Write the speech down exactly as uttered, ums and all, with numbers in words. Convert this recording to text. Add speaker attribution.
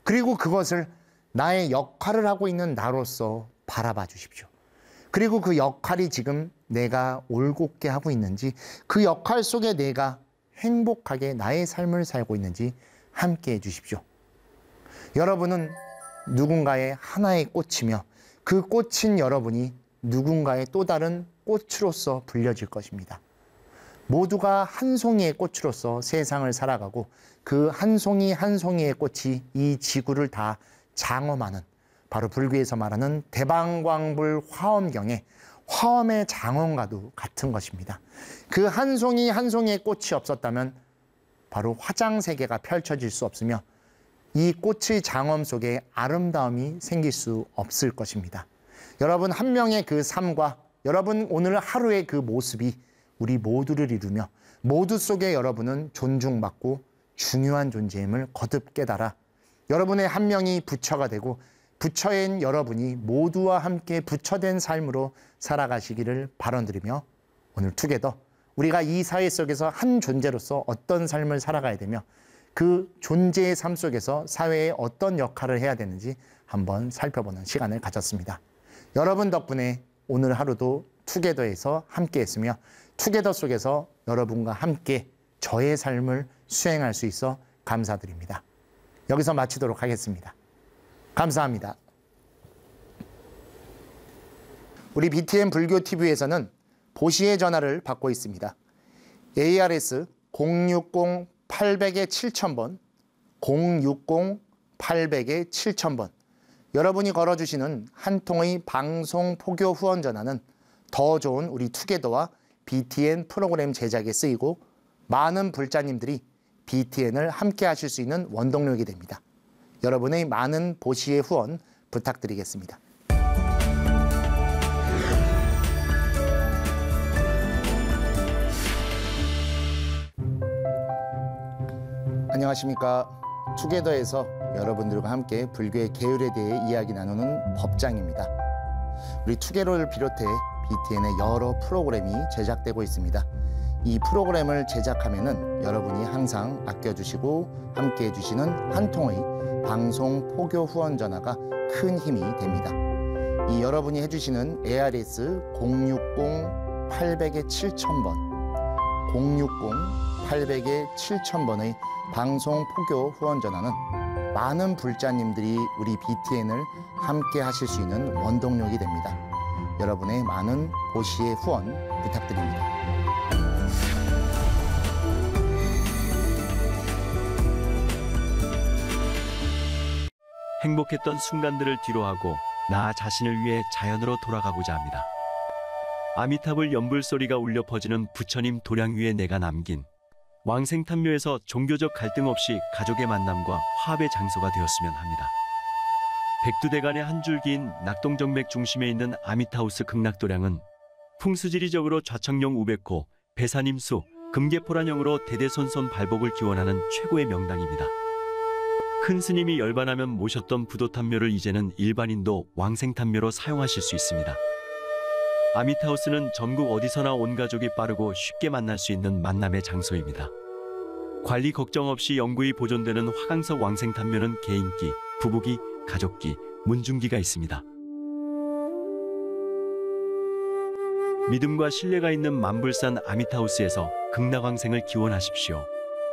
Speaker 1: 그리고 그것을 나의 역할을 하고 있는 나로서 바라봐 주십시오. 그리고 그 역할이 지금 내가 올곧게 하고 있는지, 그 역할 속에 내가 행복하게 나의 삶을 살고 있는지 함께 해 주십시오. 여러분은 누군가의 하나의 꽃이며 그 꽃인 여러분이 누군가의 또 다른 꽃으로서 불려질 것입니다. 모두가 한 송이의 꽃으로서 세상을 살아가고 그 한 송이 한 송이의 꽃이 이 지구를 다 장엄하는, 바로 불교에서 말하는 대방광불 화엄경의 화엄의 장엄과도 같은 것입니다. 그 한 송이 한 송이의 꽃이 없었다면 바로 화장세계가 펼쳐질 수 없으며 이 꽃의 장엄 속에 아름다움이 생길 수 없을 것입니다. 여러분 한 명의 그 삶과 여러분 오늘 하루의 그 모습이 우리 모두를 이루며 모두 속에 여러분은 존중받고 중요한 존재임을 거듭 깨달아 여러분의 한 명이 부처가 되고 부처인 여러분이 모두와 함께 부처된 삶으로 살아가시기를 바라드리며, 오늘 투게더 우리가 이 사회 속에서 한 존재로서 어떤 삶을 살아가야 되며 그 존재의 삶 속에서 사회에 어떤 역할을 해야 되는지 한번 살펴보는 시간을 가졌습니다. 여러분 덕분에 오늘 하루도 투게더에서 함께 했으며 투게더 속에서 여러분과 함께 저의 삶을 수행할 수 있어 감사드립니다. 여기서 마치도록 하겠습니다. 감사합니다. 우리 비티엔 불교티비에서는 보시의 전화를 받고 있습니다. 에이아르에스 공육공 팔백 칠천 번, 공육공 팔백 칠천 번. 여러분이 걸어주시는 한 통의 방송 포교 후원 전화는 더 좋은 우리 투게더와 비티엔 프로그램 제작에 쓰이고 많은 불자님들이 비티엔을 함께 하실 수 있는 원동력이 됩니다. 여러분의 많은 보시의 후원 부탁드리겠습니다. 안녕하십니까. 투게더에서 여러분들과 함께 불교의 계율에 대해 이야기 나누는 법장입니다. 우리 투게더를 비롯해 비티엔의 여러 프로그램이 제작되고 있습니다. 이 프로그램을 제작하면은 여러분이 항상 아껴주시고 함께 해주시는 한 통의 방송 포교 후원 전화가 큰 힘이 됩니다. 이 여러분이 해주시는 에이아르에스 공육공 팔백 칠천 번, 공육공 팔백 칠천 번의 방송 포교 후원 전화는 많은 불자님들이 우리 비티엔을 함께 하실 수 있는 원동력이 됩니다. 여러분의 많은 보시의 후원 부탁드립니다.
Speaker 2: 행복했던 순간들을 뒤로하고 나 자신을 위해 자연으로 돌아가고자 합니다. 아미타불 연불소리가 울려 퍼지는 부처님 도량 위에 내가 남긴 왕생탄묘에서 종교적 갈등 없이 가족의 만남과 화합의 장소가 되었으면 합니다. 백두대간의 한 줄기인 낙동정맥 중심에 있는 아미타우스 극락도량은 풍수지리적으로 좌청룡 우백호, 배산임수, 금계포란형으로 대대손손 발복을 기원하는 최고의 명당입니다. 큰 스님이 열반하면 모셨던 부도탄묘를 이제는 일반인도 왕생탄묘로 사용하실 수 있습니다. 아미타우스는 전국 어디서나 온 가족이 빠르고 쉽게 만날 수 있는 만남의 장소입니다. 관리 걱정 없이 영구히 보존되는 화강석 왕생탄묘는 개인기, 부부기, 가족기, 문중기가 있습니다. 믿음과 신뢰가 있는 만불산 아미타우스에서 극락왕생을 기원하십시오.